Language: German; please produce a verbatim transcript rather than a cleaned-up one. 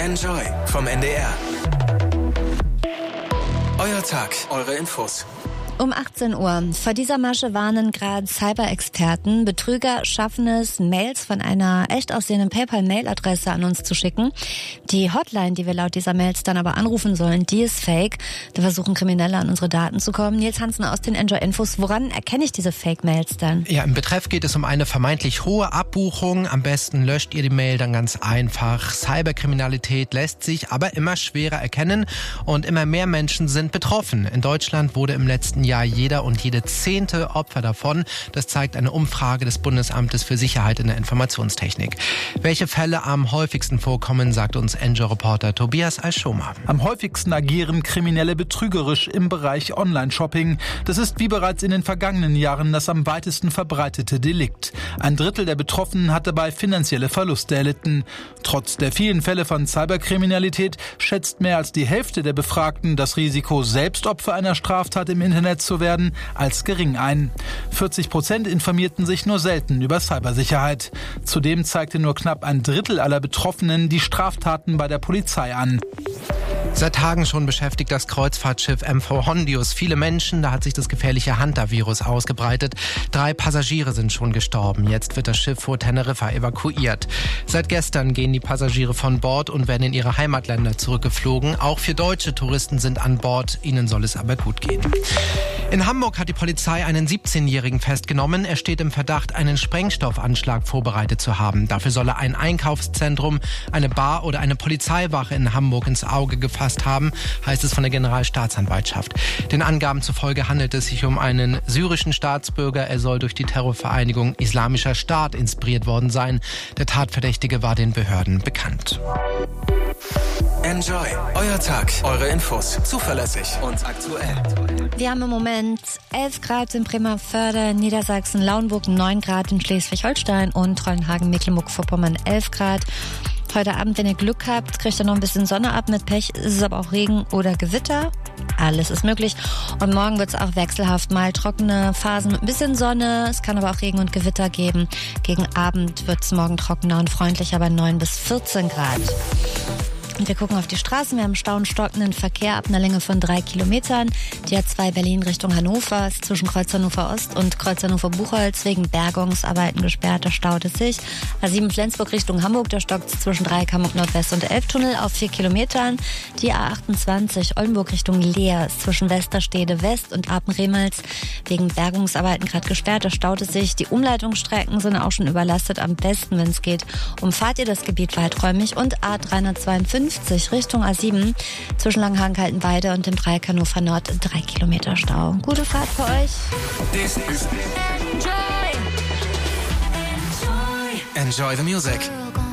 Enjoy vom N D R. Euer Tag, eure Infos. Um achtzehn Uhr. Vor dieser Masche warnen gerade Cyber-Experten. Betrüger schaffen es, Mails von einer echt aussehenden PayPal-Mail-Adresse an uns zu schicken. Die Hotline, die wir laut dieser Mails dann aber anrufen sollen, die ist fake. Da versuchen Kriminelle an unsere Daten zu kommen. Nils Hansen aus den Enjoy-Infos. Woran erkenne ich diese Fake-Mails dann? Ja, im Betreff geht es um eine vermeintlich hohe Abbuchung. Am besten löscht ihr die Mail dann ganz einfach. Cyberkriminalität lässt sich aber immer schwerer erkennen und immer mehr Menschen sind betroffen. In Deutschland wurde im letzten Jahr jeder und jede zehnte Opfer davon. Das zeigt eine Umfrage des Bundesamtes für Sicherheit in der Informationstechnik. Welche Fälle am häufigsten vorkommen, sagt uns Enjoy-Reporter Tobias Al-Schoma. Am häufigsten agieren Kriminelle betrügerisch im Bereich Online-Shopping. Das ist wie bereits in den vergangenen Jahren das am weitesten verbreitete Delikt. Ein Drittel der Betroffenen hat dabei finanzielle Verluste erlitten. Trotz der vielen Fälle von Cyberkriminalität schätzt mehr als die Hälfte der Befragten das Risiko, selbst Opfer einer Straftat im Internet zu werden, als gering ein. vierzig Prozent informierten sich nur selten über Cybersicherheit. Zudem zeigte nur knapp ein Drittel aller Betroffenen die Straftaten bei der Polizei an. Seit Tagen schon beschäftigt das Kreuzfahrtschiff M V Hondius viele Menschen. Da hat sich das gefährliche Hunter-Virus ausgebreitet. Drei Passagiere sind schon gestorben. Jetzt wird das Schiff vor Teneriffa evakuiert. Seit gestern gehen die Passagiere von Bord und werden in ihre Heimatländer zurückgeflogen. Auch für deutsche Touristen sind an Bord. Ihnen soll es aber gut gehen. In Hamburg hat die Polizei einen siebzehnjährigen festgenommen. Er steht im Verdacht, einen Sprengstoffanschlag vorbereitet zu haben. Dafür soll er ein Einkaufszentrum, eine Bar oder eine Polizeiwache in Hamburg ins Auge gefasst haben, heißt es von der Generalstaatsanwaltschaft. Den Angaben zufolge handelt es sich um einen syrischen Staatsbürger. Er soll durch die Terrorvereinigung Islamischer Staat inspiriert worden sein. Der Tatverdächtige war den Behörden bekannt. Enjoy, euer Tag, eure Infos, zuverlässig und aktuell. Wir haben im Moment elf Grad in Bremervörde, Niedersachsen, Lauenburg, neun Grad in Schleswig-Holstein und Trollenhagen, Mecklenburg-Vorpommern, elf Grad. Heute Abend, wenn ihr Glück habt, kriegt ihr noch ein bisschen Sonne ab. Mit Pech ist es aber auch Regen oder Gewitter. Alles ist möglich. Und morgen wird es auch wechselhaft mal trockene Phasen mit ein bisschen Sonne. Es kann aber auch Regen und Gewitter geben. Gegen Abend wird es morgen trockener und freundlicher bei neun bis vierzehn Grad. Und wir gucken auf die Straßen. Wir haben Stau und stockenden Verkehr ab einer Länge von drei Kilometern. Die A zwei Berlin Richtung Hannover ist zwischen Kreuz Hannover Ost und Kreuz Hannover Buchholz wegen Bergungsarbeiten gesperrt. Da staut es sich. A sieben Flensburg Richtung Hamburg, da stockt es zwischen Dreieck Hamburg Nordwest und Elbtunnel auf vier Kilometern. Die A achtundzwanzig Oldenburg Richtung Leer ist zwischen Westerstede West und Apen-Remels wegen Bergungsarbeiten gerade gesperrt. Da staut es sich. Die Umleitungsstrecken sind auch schon überlastet. Am besten, wenn es geht, umfahrt ihr das Gebiet weiträumig. Und A dreihundertzweiundfünfzig Richtung A sieben zwischen Langenhagen-Kaltenweide und dem Dreieck Hannover Nord drei Kilometer Stau. Gute Fahrt für euch. This is Enjoy. Enjoy the music.